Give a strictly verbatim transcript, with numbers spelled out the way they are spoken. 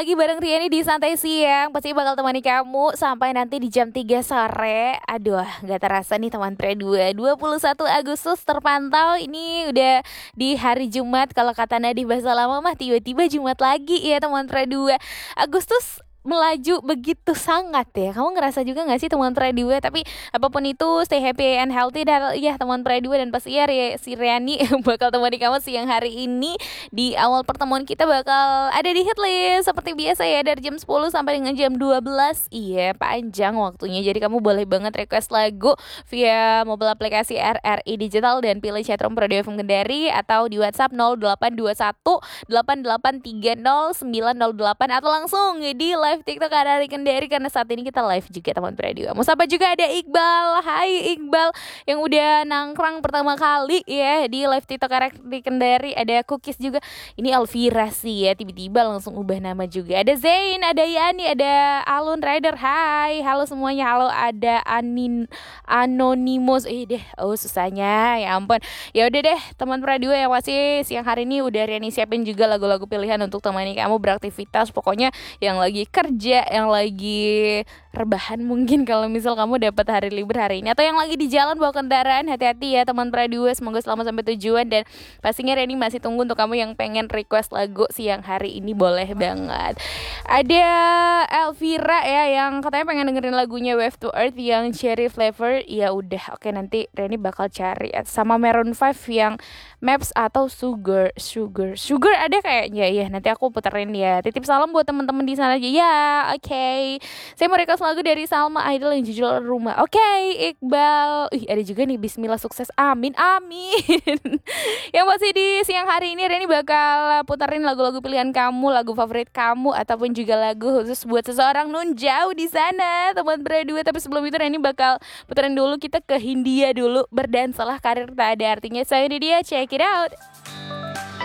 Lagi bareng Riani di Santai Siang. Pasti bakal temani kamu sampai nanti di jam tiga sore. Aduh, gak terasa nih teman pre dua. dua puluh satu Agustus terpantau. Ini udah di hari Jumat. Kalau kata Nadif bahasa lama mah tiba-tiba Jumat lagi ya teman pre dua. Agustus melaju begitu sangat ya. Kamu ngerasa juga gak sih teman pre dua? Tapi apapun itu, stay happy and healthy dan ya teman pre dua. Dan pasti ya si Riani bakal temani kamu siang hari ini. Di awal pertemuan kita bakal ada di hitlist seperti biasa ya, dari jam sepuluh sampai dengan jam dua belas. Iya, panjang waktunya. Jadi kamu boleh banget request lagu via mobile aplikasi R R I Digital dan pilih chatroom Radio F M Kendari, atau di WhatsApp nol delapan dua satu delapan delapan tiga nol sembilan nol delapan, atau langsung di live TikTok R R I Kendari karena saat ini kita live juga teman radio. Mau sapa juga ada Iqbal. Hai Iqbal yang udah nangkrang pertama kali ya di live TikTok R R I Kendari. Ada Cookies juga. Ini Alvira sih ya, tiba-tiba langsung ubah nama juga. Ada Zain, ada Yani, ada Alun Rider. Hai, halo semuanya. Halo, ada Anin Anonymous. Eh deh, oh susahnya. Ya ampun. Ya udah deh, teman radio yang masih siang hari ini udah Riani siapin juga lagu-lagu pilihan untuk temani kamu beraktivitas. Pokoknya yang lagi kerja, yang lagi rebahan mungkin kalau misal kamu dapat hari libur hari ini, atau yang lagi di jalan bawa kendaraan, hati-hati ya teman radio. Semoga selamat sampai tujuan. Dan pastinya Riani masih tunggu untuk kamu yang pengen request lagu siang hari ini, boleh banget. Ada Elvira ya yang katanya pengen dengerin lagunya Wave to Earth yang Cherry Flavor. Ya udah, oke, nanti Riani bakal cari. Sama Maroon five yang Maps atau Sugar. Sugar Sugar ada kayaknya ya, nanti aku puterin ya. Titip salam buat teman-teman di sana aja ya. Oke, okay. Saya mau request lagu dari Salma Idol yang Jujur Rumah. Oke, okay, Iqbal. Ih, ada juga nih Bismillah Sukses. Amin amin. Yang masih di siang hari ini Reni bakal puterin lagu-lagu pilihan kamu, lagu favorit kamu, ataupun juga lagu khusus buat seseorang nun jauh di sana teman berdua. Tapi sebelum itu Reni bakal puterin dulu, kita ke Hindia dulu. Berdansalah karir tak ada artinya. Saya di dia, check it out.